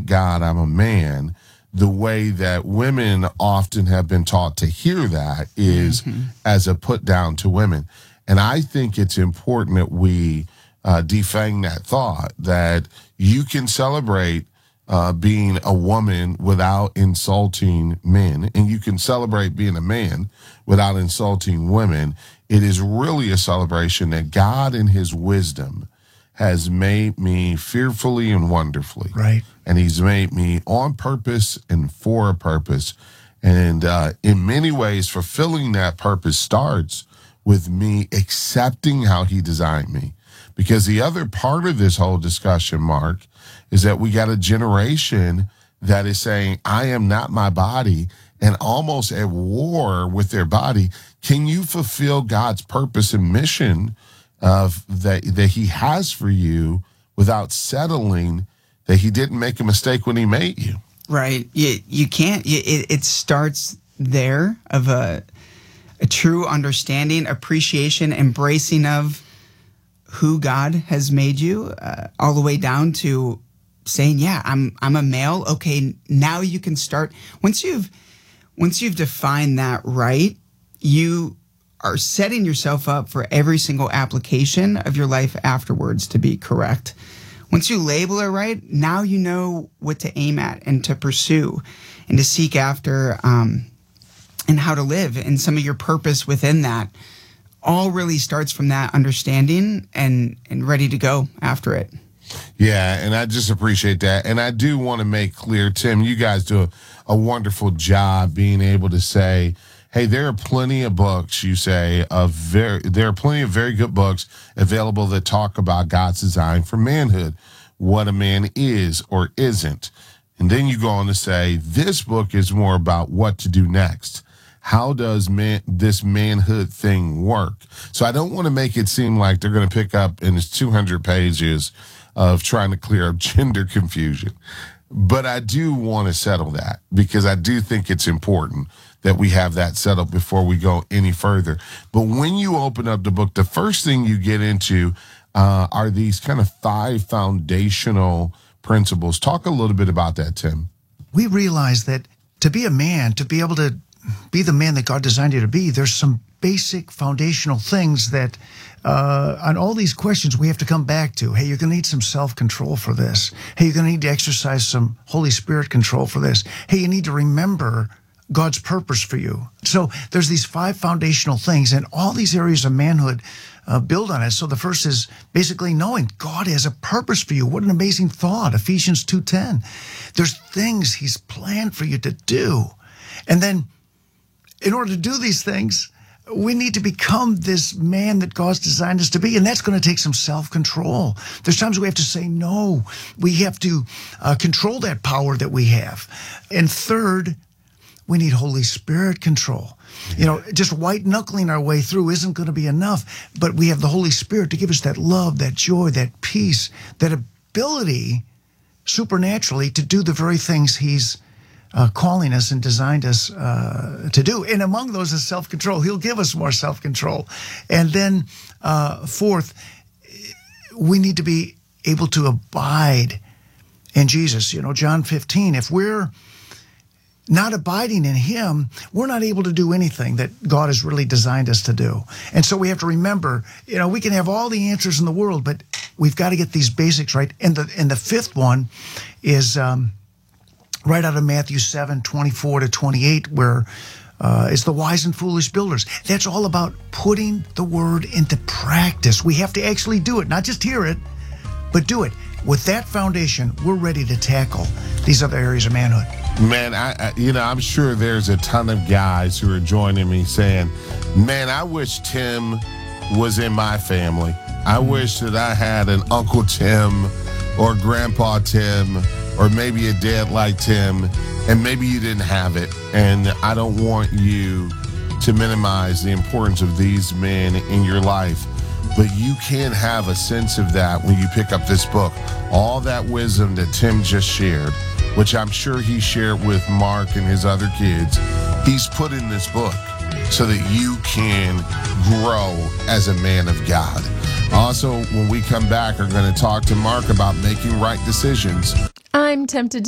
God, I'm a man, the way that women often have been taught to hear that is as a put down to women. And I think it's important that we defang that thought, that you can celebrate being a woman without insulting men, and you can celebrate being a man without insulting women. It is really a celebration that God in his wisdom has made me fearfully and wonderfully. Right. And he's made me on purpose and for a purpose. And in many ways, fulfilling that purpose starts with me accepting how he designed me. Because the other part of this whole discussion, Mark, is that we got a generation that is saying, I am not my body, and almost at war with their body. Can you fulfill God's purpose and mission of that he has for you without settling that he didn't make a mistake when he made you? Right. You can't. It starts there of a true understanding, appreciation, embracing of who God has made you, all the way down to saying, yeah, I'm a male. Okay, now you can start. Once you've defined that right, you are setting yourself up for every single application of your life afterwards to be correct. Once you label it right, now you know what to aim at and to pursue and to seek after, and how to live, and some of your purpose within that all really starts from that understanding and ready to go after it. Yeah, and I just appreciate that. And I do want to make clear, Tim, you guys do a wonderful job being able to say, hey, there are plenty of books, you say, there are plenty of very good books available that talk about God's design for manhood, what a man is or isn't. And then you go on to say, this book is more about what to do next. How does this manhood thing work? So I don't want to make it seem like they're going to pick up in its 200 pages of trying to clear up gender confusion. But I do want to settle that, because I do think it's important that we have that settled before we go any further. But when you open up the book, the first thing you get into are these kind of 5 foundational principles. Talk a little bit about that, Tim. We realize that to be a man, to be able to be the man that God designed you to be, there's some basic foundational things that on all these questions we have to come back to. Hey, you're going to need some self-control for this. Hey, you're going to need to exercise some Holy Spirit control for this. Hey, you need to remember God's purpose for you. So there's these 5 foundational things, and all these areas of manhood build on it. So the first is basically knowing God has a purpose for you. What an amazing thought, Ephesians 2:10. There's things he's planned for you to do. And then in order to do these things, we need to become this man that God's designed us to be, and that's going to take some self-control. There's times we have to say no. We have to control that power that we have. And third, we need Holy Spirit control. You know, just white-knuckling our way through isn't going to be enough, but we have the Holy Spirit to give us that love, that joy, that peace, that ability supernaturally to do the very things he's calling us and designed us to do. And among those is self-control. He'll give us more self-control. And then fourth, we need to be able to abide in Jesus. You know, John 15, if we're not abiding in him, we're not able to do anything that God has really designed us to do. And so we have to remember, you know, we can have all the answers in the world, but we've got to get these basics right. And the fifth one is right out of Matthew 7:24-28, where it's the wise and foolish builders. That's all about putting the word into practice. We have to actually do it, not just hear it, but do it. With that foundation, we're ready to tackle these other areas of manhood. Man, I'm sure there's a ton of guys who are joining me saying, man, I wish Tim was in my family. I wish that I had an Uncle Tim or Grandpa Tim or maybe a dad like Tim, and maybe you didn't have it. And I don't want you to minimize the importance of these men in your life. But you can have a sense of that when you pick up this book. All that wisdom that Tim just shared, which I'm sure he shared with Mark and his other kids, he's put in this book so that you can grow as a man of God. Also, when we come back, we're going to talk to Mark about making right decisions. I'm tempted